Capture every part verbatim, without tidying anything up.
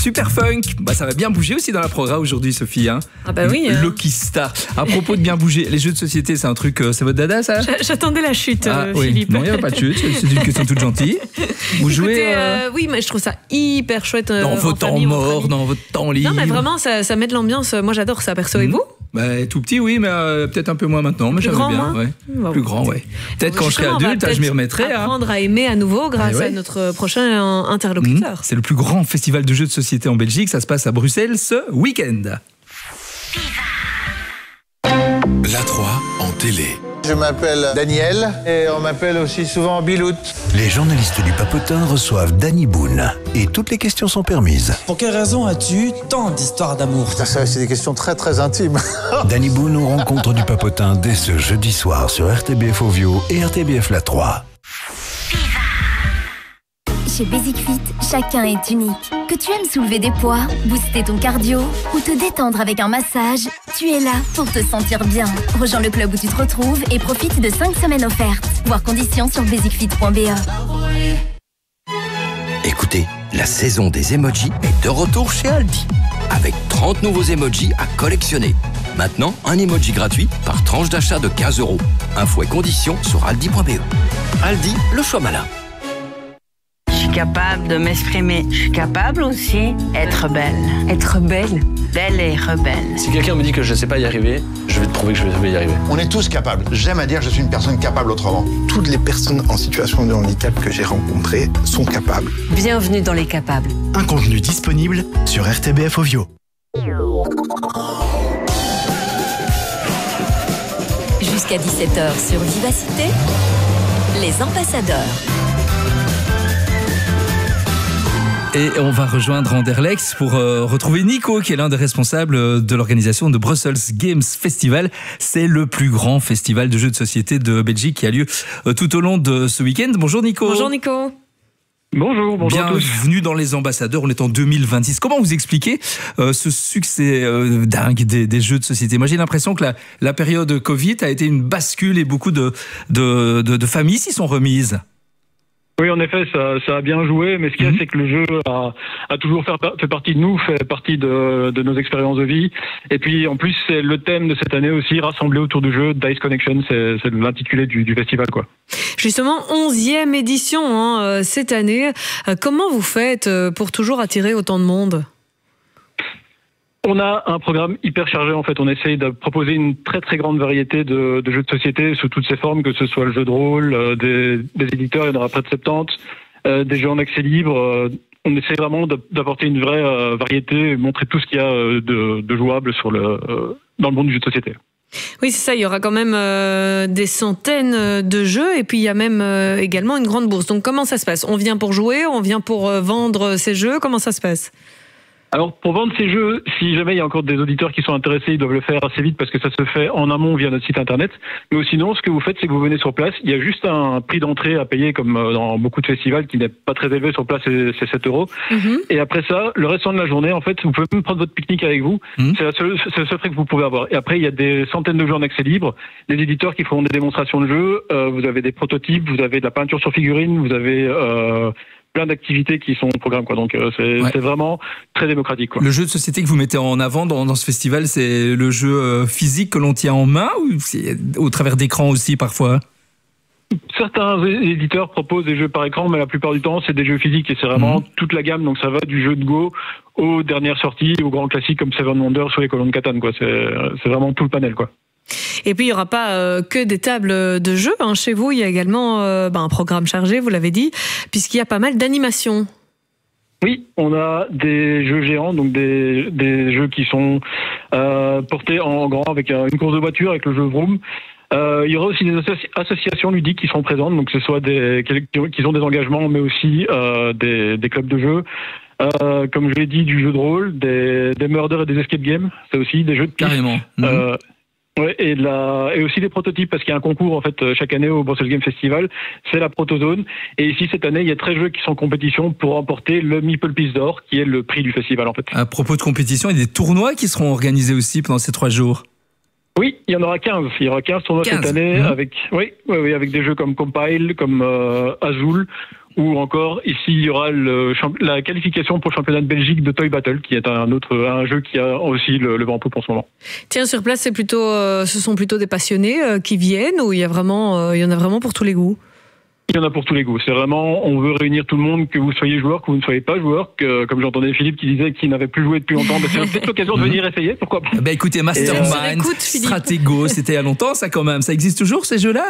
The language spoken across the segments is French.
super funk. Bah, ça va bien bouger aussi dans la programme aujourd'hui, Sophie. Hein. Ah bah oui. Hein. Lucky Star. À propos de bien bouger, les jeux de société, c'est un truc, euh, c'est votre dada, ça? J'attendais la chute, ah, euh, oui. Philippe. Non, il n'y a pas de chute. C'est une question toute gentille. Vous Écoutez, jouez euh... euh, oui, mais je trouve ça hyper chouette. Euh, dans vos temps famille, morts, dans votre temps libre. Non, mais vraiment, ça, ça met de l'ambiance. Moi, j'adore ça. Perso, et vous? Bah, tout petit, oui, mais euh, peut-être un peu moins maintenant. Mais plus j'aimerais grand, bien. Ouais. Bon, plus grand, ouais. Peut-être quand je serai adulte, je m'y remettrai. Apprendre hein. à aimer à nouveau grâce ouais. à notre prochain interlocuteur. Mmh. C'est le plus grand festival de jeux de société en Belgique. Ça se passe à Bruxelles ce week-end. La trois en télé. Je m'appelle Daniel et on m'appelle aussi souvent Bilout. Les journalistes du Papotin reçoivent Danny Boone et toutes les questions sont permises. Pour quelle raison as-tu tant d'histoires d'amour? Putain, ça, c'est des questions très très intimes. Danny Boone aux rencontres du Papotin dès ce jeudi soir sur R T B F Ovio et R T B F La trois. Chez Basic Fit, chacun est unique. Que tu aimes soulever des poids, booster ton cardio ou te détendre avec un massage, tu es là pour te sentir bien. Rejoins le club où tu te retrouves et profite de cinq semaines offertes. Voir conditions sur basic fit point b e. Écoutez, la saison des emojis est de retour chez Aldi. Avec trente nouveaux emojis à collectionner. Maintenant, un emoji gratuit par tranche d'achat de quinze euros. Infos et conditions sur aldi point b e. Aldi, le choix malin. Je suis capable de m'exprimer. Je suis capable aussi d'être belle. Être belle Belle et rebelle. Si quelqu'un me dit que je ne sais pas y arriver, je vais te prouver que je vais y arriver. On est tous capables. J'aime à dire que je suis une personne capable autrement. Toutes les personnes en situation de handicap que j'ai rencontrées sont capables. Bienvenue dans les capables. Un contenu disponible sur R T B F Ovio. Jusqu'à dix-sept heures sur Vivacité, les ambassadeurs. Et on va rejoindre Anderlecht pour euh, retrouver Nico, qui est l'un des responsables de l'organisation de Brussels Games Festival. C'est le plus grand festival de jeux de société de Belgique qui a lieu euh, tout au long de ce week-end. Bonjour Nico. Bonjour Nico. Bonjour, bonjour à tous. Bienvenue dans les ambassadeurs, on est en deux mille vingt-six. Comment vous expliquez euh, ce succès euh, dingue des, des jeux de société? Moi j'ai l'impression que la, la période Covid a été une bascule et beaucoup de, de, de, de familles s'y sont remises. Oui, en effet, ça, ça a bien joué, mais ce qu'il y a, mmh. c'est que le jeu a, a toujours fait, fait partie de nous, fait partie de, de nos expériences de vie. Et puis, en plus, c'est le thème de cette année aussi, rassemblé autour du jeu Dice Connection, c'est, c'est l'intitulé du, du festival, quoi. Justement, onzième édition hein, cette année. Comment vous faites pour toujours attirer autant de monde ? On a un programme hyper chargé en fait. On essaye de proposer une très très grande variété de, de jeux de société sous toutes ses formes, que ce soit le jeu de rôle, euh, des, des éditeurs, il y en aura près de soixante-dix, euh, des jeux en accès libre. Euh, on essaie vraiment d'apporter une vraie euh, variété, montrer tout ce qu'il y a de, de jouable sur le, euh, dans le monde du jeu de société. Oui, c'est ça. Il y aura quand même euh, des centaines de jeux et puis il y a même euh, également une grande bourse. Donc comment ça se passe ? On vient pour jouer, on vient pour euh, vendre ces jeux. Comment ça se passe ? Alors, pour vendre ces jeux, si jamais il y a encore des auditeurs qui sont intéressés, ils doivent le faire assez vite parce que ça se fait en amont via notre site internet. Mais sinon, ce que vous faites, c'est que vous venez sur place. Il y a juste un prix d'entrée à payer, comme dans beaucoup de festivals, qui n'est pas très élevé sur place, c'est, c'est sept euros. Mm-hmm. Et après ça, le restant de la journée, en fait, vous pouvez même prendre votre pique-nique avec vous. Mm-hmm. C'est la seule, c'est le seul frais que vous pouvez avoir. Et après, il y a des centaines de jeux en accès libre, des éditeurs qui font des démonstrations de jeux. Euh, vous avez des prototypes, vous avez de la peinture sur figurine, vous avez euh, plein d'activités qui sont au programme, quoi. Donc euh, c'est, ouais. c'est vraiment très démocratique, quoi. Le jeu de société que vous mettez en avant dans, dans ce festival, c'est le jeu euh, physique que l'on tient en main ou c'est au travers d'écran aussi parfois? Certains éditeurs proposent des jeux par écran, mais la plupart du temps, c'est des jeux physiques et c'est vraiment mmh. toute la gamme. Donc ça va du jeu de Go aux dernières sorties, aux grands classiques comme Seven Wonders ou les colons de Catane, quoi. C'est, c'est vraiment tout le panel, quoi. Et puis il n'y aura pas euh, que des tables de jeux hein. Chez vous, il y a également euh, bah, un programme chargé, vous l'avez dit, puisqu'il y a pas mal d'animations. Oui, on a des jeux géants, donc des, des jeux qui sont euh, portés en grand avec une course de voiture, avec le jeu Vroom. Euh, il y aura aussi des associ- associations ludiques qui seront présentes, donc que ce soit des qui ont des engagements, mais aussi euh, des, des clubs de jeux. Euh, comme je l'ai dit, du jeu de rôle, des, des murders et des escape games, c'est aussi des jeux de piste. Carrément. Mmh. Euh, Ouais, et, de la, et aussi des prototypes, parce qu'il y a un concours en fait chaque année au Brussels Game Festival, c'est la Protozone. Et ici cette année, il y a treize jeux qui sont en compétition pour remporter le Meeple Piece d'or, qui est le prix du festival en fait. À propos de compétition, il y a des tournois qui seront organisés aussi pendant ces trois jours. Oui, il y en aura quinze. Il y aura quinze tournois quinze. cette année Mmh. avec, oui, oui, oui, avec des jeux comme Compile, comme euh, Azul, ou encore ici il y aura le, champ- la qualification pour le championnat de Belgique de Toy Battle, qui est un autre un jeu qui a aussi le, le vent en poupe en ce moment. Tiens, sur place, c'est plutôt, euh, ce sont plutôt des passionnés euh, qui viennent ou il y a vraiment, euh, il y en a vraiment pour tous les goûts? Il y en a pour tous les goûts. C'est vraiment, on veut réunir tout le monde, que vous soyez joueur, que vous ne soyez pas joueur, que, comme j'entendais Philippe qui disait qu'il n'avait plus joué depuis longtemps, bah, c'est peut-être l'occasion de venir essayer, pourquoi pas. Bah écoutez, Et, Mastermind, écoute, Philippe. Stratego, c'était il y a longtemps ça quand même. Ça existe toujours ces jeux-là?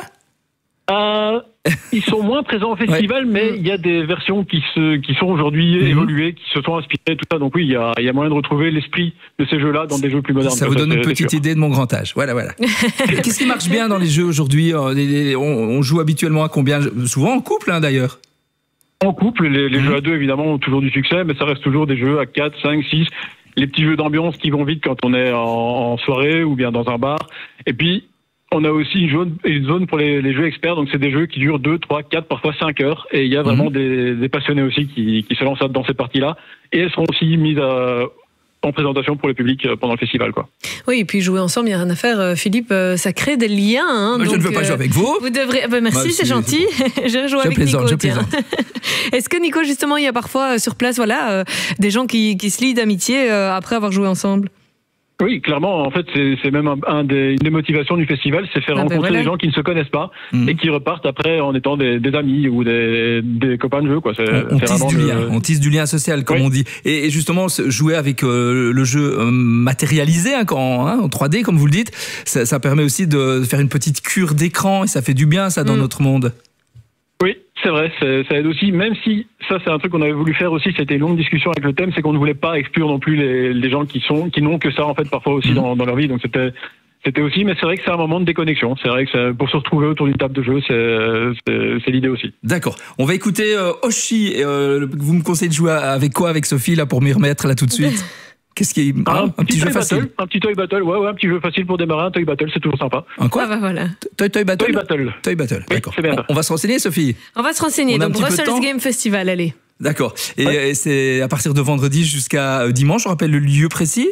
Euh, ils sont moins présents au festival, mais il y a des versions qui se, qui sont aujourd'hui Mhm. évoluées, qui se sont inspirées, tout ça. Donc oui, il y a, il y a moyen de retrouver l'esprit de ces jeux-là dans des jeux plus modernes. Ça vous Ça, donne c'est- une c'est petite sûr. idée de mon grand âge. Voilà, voilà. Qu'est-ce qui marche bien dans les jeux aujourd'hui? Euh, les- les- on, on joue habituellement à combien? Souvent en couple, hein, d'ailleurs. En couple, les, les Mhm. jeux à deux, évidemment, ont toujours du succès, mais ça reste toujours des jeux à quatre, cinq, six. Les petits jeux d'ambiance qui vont vite quand on est en, en soirée ou bien dans un bar. Et puis, on a aussi une zone, une zone pour les, les jeux experts, donc c'est des jeux qui durent deux, trois, quatre, parfois cinq heures. Et il y a vraiment Mhm. des, des passionnés aussi qui, qui se lancent dans ces parties-là. Et elles seront aussi mises à- en présentation pour le public euh, pendant le festival, quoi. Oui, et puis jouer ensemble, il n'y a rien à faire. Euh, Philippe, euh, ça crée des liens. Hein, Moi, je donc, ne veux pas euh, jouer avec vous. Vous devrez. Ah ben merci, Bah, c'est c'est- gentil. J'ai joué Je avec plaisante, Nico. je tiens. plaisante. Est-ce que Nico, justement, il y a parfois euh, sur place, voilà, euh, des gens qui, qui se lient d'amitié euh, après avoir joué ensemble? Oui, clairement, en fait, c'est c'est même un, un des, une des motivations du festival, c'est faire Ah ben rencontrer voilà. des gens qui ne se connaissent pas Mhm. et qui repartent après en étant des, des amis ou des, des copains de jeu, quoi. C'est On, on c'est tisse vraiment du le- lien, on tisse du lien social, comme Oui. on dit. Et, et justement, ce- jouer avec euh, le jeu euh, matérialisé, hein, quand, hein, en trois D, comme vous le dites, ça, ça permet aussi de faire une petite cure d'écran et ça fait du bien, ça, dans Mm. notre monde. Oui, c'est vrai, c'est- ça aide aussi, même si ça c'est un truc qu'on avait voulu faire aussi, c'était une longue discussion avec le thème, c'est qu'on ne voulait pas exclure non plus les, les gens qui sont qui n'ont que ça en fait parfois aussi Mhm. dans, dans leur vie, donc c'était c'était aussi, mais c'est vrai que c'est un moment de déconnexion, c'est vrai que c'est- pour se retrouver autour d'une table de jeu, c'est c'est- c'est l'idée aussi. D'accord. On va écouter euh, Oshi. Euh, vous me conseillez de jouer avec quoi avec Sophie, là, pour m'y remettre, là, tout de suite? Qu'est-ce qui est. Un, hein, un petit jeu toy facile. battle, un petit toy battle, ouais, ouais, un petit jeu facile pour démarrer, un toy battle, c'est toujours sympa. Un quoi? Ah bah voilà. Toy, toy Battle? Toy battle. Toy Battle, Oui, d'accord. c'est bien On, ça. on va se renseigner, Sophie? On va se renseigner. On a un Donc petit peu de Brussels temps Game Festival, allez. D'accord. Et, Ouais. et c'est à partir de vendredi jusqu'à euh, dimanche, on rappelle le lieu précis?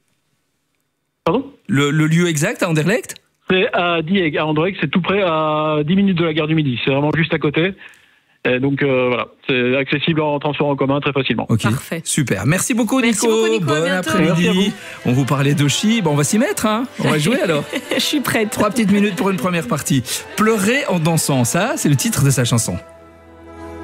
Pardon? Le, le lieu exact à Anderlecht? C'est à Dieg, à Anderlecht, c'est tout près, à dix minutes de la gare du Midi. C'est vraiment juste à côté. Et donc euh, voilà, c'est accessible en transport en commun très facilement. Ok, Parfait. super. Merci beaucoup, Merci Nico. beaucoup, Nico, à Bon bientôt. après-midi. Merci à vous. On vous parlait d'Oshi. Bon, on va s'y mettre, hein. On va jouer alors. Je suis prête. Trois petites minutes pour une première partie. Pleurer en dansant, ça, c'est le titre de sa chanson.